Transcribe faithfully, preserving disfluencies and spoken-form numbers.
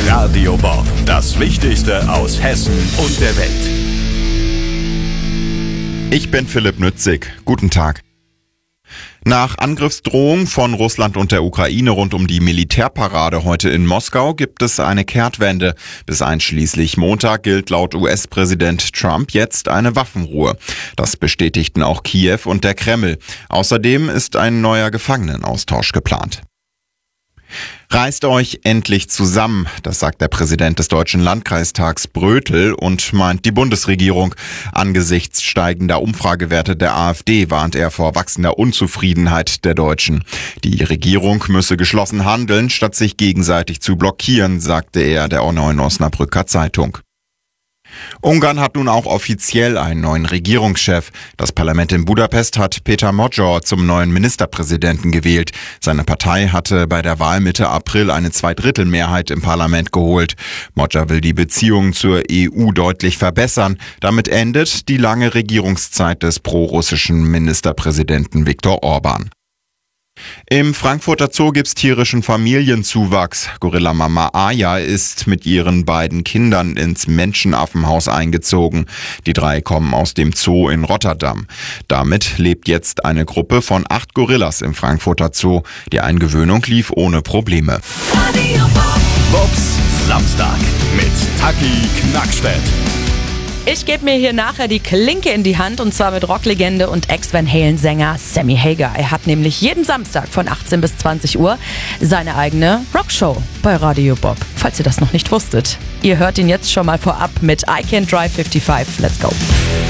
Radio Bob, das Wichtigste aus Hessen und der Welt. Ich bin Philipp Nützig. Guten Tag. Nach Angriffsdrohung von Russland und der Ukraine rund um die Militärparade heute in Moskau gibt es eine Kehrtwende. Bis einschließlich Montag gilt laut U S-Präsident Trump jetzt eine Waffenruhe. Das bestätigten auch Kiew und der Kreml. Außerdem ist ein neuer Gefangenenaustausch geplant. Reißt euch endlich zusammen, das sagt der Präsident des Deutschen Landkreistags Brötel und meint die Bundesregierung. Angesichts steigender Umfragewerte der AfD warnt er vor wachsender Unzufriedenheit der Deutschen. Die Regierung müsse geschlossen handeln, statt sich gegenseitig zu blockieren, sagte er der Neuen Osnabrücker Zeitung. Ungarn hat nun auch offiziell einen neuen Regierungschef. Das Parlament in Budapest hat Péter Magyar zum neuen Ministerpräsidenten gewählt. Seine Partei hatte bei der Wahl Mitte April eine Zweidrittelmehrheit im Parlament geholt. Magyar will die Beziehungen zur E U deutlich verbessern. Damit endet die lange Regierungszeit des prorussischen Ministerpräsidenten Viktor Orban. Im Frankfurter Zoo gibt's tierischen Familienzuwachs. Gorillamama Aya ist mit ihren beiden Kindern ins Menschenaffenhaus eingezogen. Die drei kommen aus dem Zoo in Rotterdam. Damit lebt jetzt eine Gruppe von acht Gorillas im Frankfurter Zoo. Die Eingewöhnung lief ohne Probleme. Bobs Samstag mit Taki Knackstedt. Ich gebe mir hier nachher die Klinke in die Hand und zwar mit Rocklegende und Ex-Van Halen-Sänger Sammy Hagar. Er hat nämlich jeden Samstag von achtzehn bis zwanzig Uhr seine eigene Rockshow bei Radio Bob. Falls ihr das noch nicht wusstet. Ihr hört ihn jetzt schon mal vorab mit I Can't Drive fünfundfünfzig. Let's go.